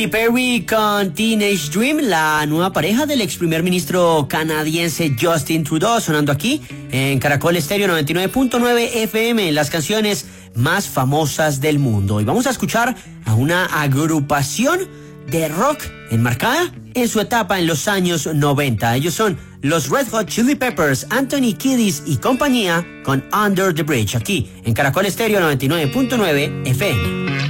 Perry con Teenage Dream, la nueva pareja del ex primer ministro canadiense Justin Trudeau, sonando aquí en Caracol Estéreo 99.9 FM, las canciones más famosas del mundo. Y vamos a escuchar a una agrupación de rock enmarcada en su etapa en los años 90. Ellos son los Red Hot Chili Peppers, Anthony Kiedis y compañía con Under the Bridge, aquí en Caracol Estéreo 99.9 FM.